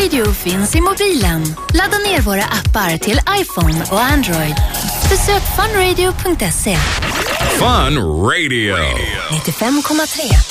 Radio finns i mobilen. Ladda ner våra appar till iPhone och Android. Besök funradio.se. Fun Radio 95,3.